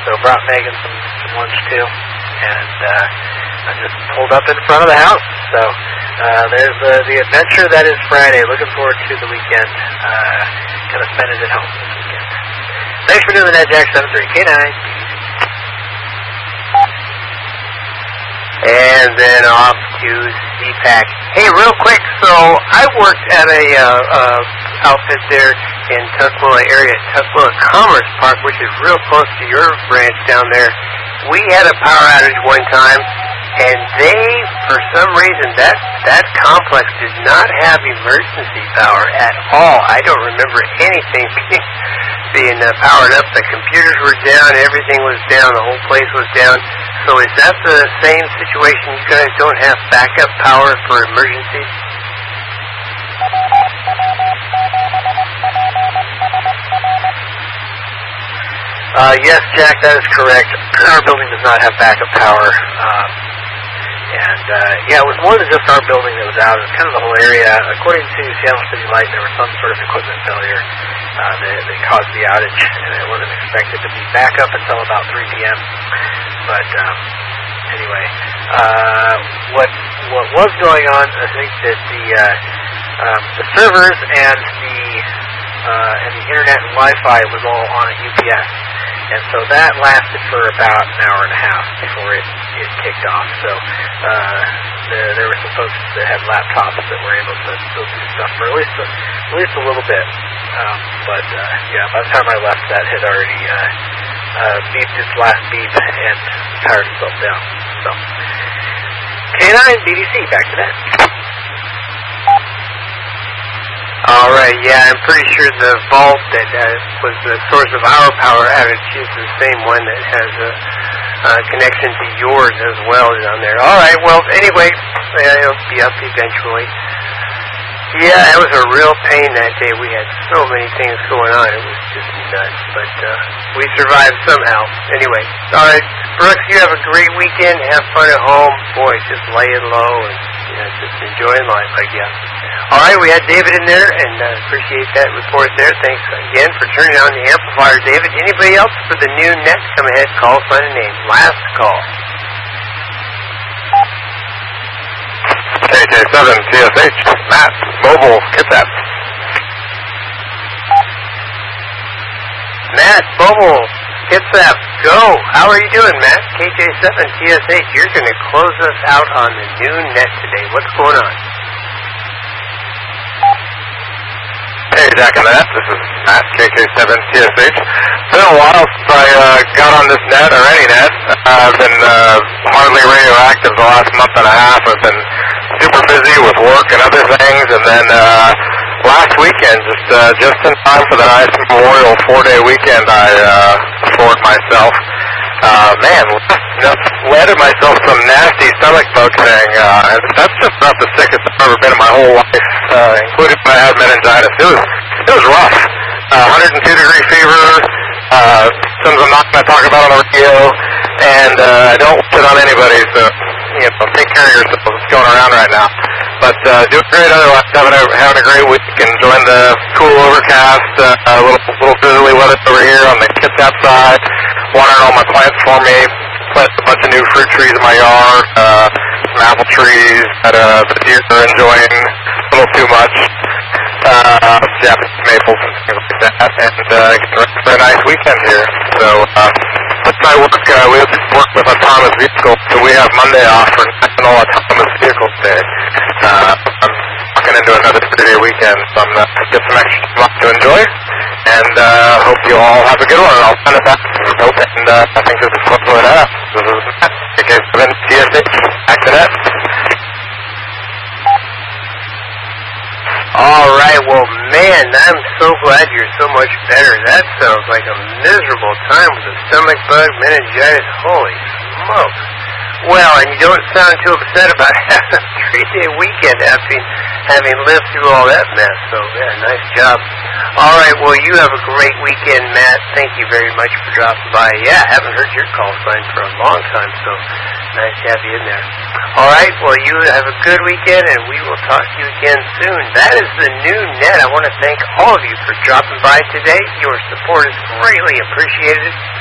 so brought Megan some lunch too, and I just pulled up in front of the house. So there's the adventure that is Friday. Looking forward to the weekend. Gonna spend it at home this weekend. Thanks for doing the NetJack 73K9. And then off to CPAC. Hey, real quick, so I worked at a outfit there in Tukwila area, Tukwila Commerce Park, which is real close to your branch down there. We had a power outage one time, and they, for some reason, that complex did not have emergency power at all. I don't remember anything being powered up. The computers were down, everything was down, the whole place was down. So is that the same situation? You guys don't have backup power for emergencies? Yes, Jack, that is correct. Our building does not have backup power. Yeah, it was more than just our building that was out. It was kind of the whole area. According to Seattle City Light, there was some sort of equipment failure that caused the outage, and it wasn't expected to be back up until about 3 p.m. But anyway, what was going on, I think that the servers and the internet and Wi-Fi was all on a UPS. And so that lasted for about an hour and a half before it kicked off. So there were some folks that had laptops that were able to still do stuff for at least a little bit. But by the time I left, that had already beeped its last beep and powered itself down. So K9 BDC, back to that. All right, yeah, I'm pretty sure the vault that was the source of our power outage is the same one that has a connection to yours as well down there. All right, well, anyway, it'll be up eventually. Yeah, it was a real pain that day. We had so many things going on. It was just nuts, but we survived somehow. Anyway, all right, Brooks, you have a great weekend. Have fun at home. Boy, just lay it low and just enjoying life, I guess. All right, we had David in there, and appreciate that report there. Thanks again for turning on the amplifier, David. Anybody else for the new net? Come ahead, call, sign a name. Last call. KK7 TSH, Matt, Mobile, Kitsap. Matt, Mobile, Kitsap, go. How are you doing, Matt? KJ7 TSH, you're going to close us out on the new net today. What's going on? Hey, Jack and Matt, this is Matt, KK7 TSH. It's been a while since I got on this net, or any net. I've been hardly radioactive the last month and a half. I've been super busy with work and other things, and then last weekend, just in time for the nice Memorial 4-day weekend, I floored myself. Landed myself some nasty stomach bug thing. That's just about the sickest I've ever been in my whole life, including when I had meningitis. It was rough. 102-degree fever, things I'm not going to talk about on the radio, and I don't wish it on anybody, so take care of yourself. It's going around right now. But doing great otherwise, having a great week, enjoying the cool overcast, a little drizzly weather over here on the Kitsap side, watering all my plants for me, planted a bunch of new fruit trees in my yard, some apple trees that the deer are enjoying a little too much, Japanese maples and things like that, and getting ready for a nice weekend here. So with my work, we work with autonomous vehicles, so we have Monday off for National Autonomous Vehicles Day. I'm walking into another 3-day weekend, so I'm going to get some extra time to enjoy, and hope you all have a good one, and I'll send it back to you. And I think this is what's going on. This is Matt, KK7 TSH, back to that. All right, well, man, I'm so glad you're so much better. That sounds like a miserable time with a stomach bug, meningitis. Holy smokes. Well, and you don't sound too upset about having a 3-day weekend after having lived through all that mess. So, yeah, nice job. All right, well, you have a great weekend, Matt. Thank you very much for dropping by. Yeah, I haven't heard your call sign for a long time, so nice to have you in there. All right, well, you have a good weekend, and we will talk to you again soon. That is the new net. I want to thank all of you for dropping by today. Your support is greatly appreciated.